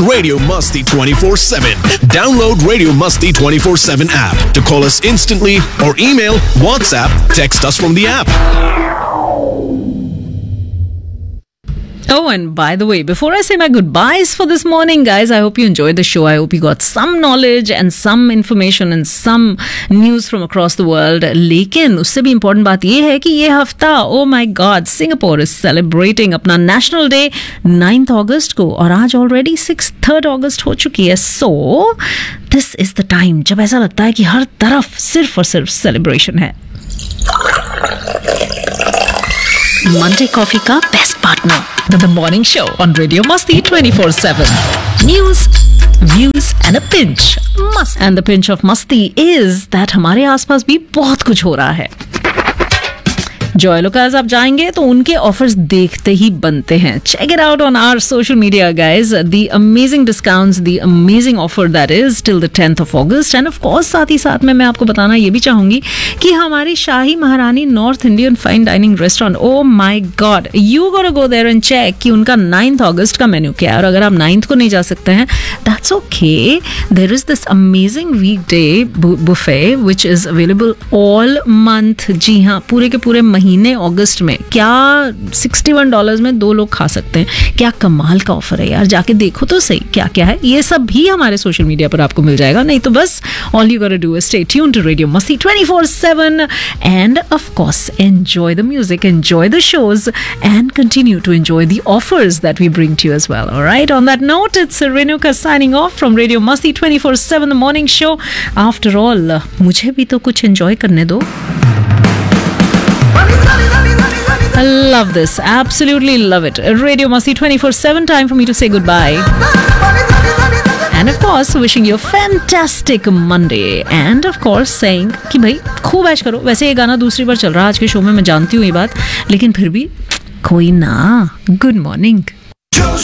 Radio Masti 24/7. Download Radio Masti 24/7 app to call us instantly or email, WhatsApp, text us from the app. Oh, and by the way, before I say my goodbyes for this morning, guys, I hope you enjoyed the show. I hope you got some knowledge and some information and some news from across the world. लेकिन उससे भी important बात ये है कि ये हफ्ता, oh my God, Singapore is celebrating अपना National Day 9th August को, और आज already 3rd August हो चुकी है. So, this is the time जब ऐसा लगता है कि हर तरफ सिर्फ और सिर्फ celebration है. Monday coffee का best partner, the morning show on Radio Masti 24/7. News, views and a pinch. Must. And the pinch of Masti is that हमारे आसपास भी बहुत कुछ हो रहा है. जॉय लुकास आप जाएंगे तो उनके ऑफर्स देखते ही बनते हैं. Check it out on our social media guys. The amazing discounts, the amazing offer that is till the 10th of August. End of course साथ ही साथ में मैं आपको बताना ये भी चाहूंगी कि हमारी शाही महारानी north Indian fine dining restaurant, O my God, you गोटा गो देयर एंड चेक कि उनका 9th August का मेन्यू क्या है. और अगर आप 9th को नहीं जा सकते हैं, that's okay. There is this amazing weekday buffet which is available all month. जी हाँ, पूरे के पूरे महीने अगस्त में. क्या $61 में 2 लोग खा सकते हैं? क्या कमाल का ऑफर है यार. जाके देखो तो सही क्या क्या है. ये सब भी हमारे सोशल मीडिया पर आपको मिल जाएगा. नहीं तो बस ऑल यू गोटा do is stay tuned to radio मस्ती 24/7 end of course enjoy the music, enjoy the shows and continue to enjoy the offers that we bring to you as well. Alright, on that note, it's Renuka signing off from radio मस्ती 24/7 the morning show. After all, मुझे भी तो कुछ enjoy करने दो. I love this. Absolutely love it. Radio Masti 24/7. Time for me to say goodbye. And of course, wishing you a fantastic Monday. And of course, saying कि भाई खूब ऐश करो. वैसे ये गाना दूसरी बार चल रहा है आज के शो में, मैं जानती हूँ ये बात, लेकिन फिर भी कोई ना. Good morning.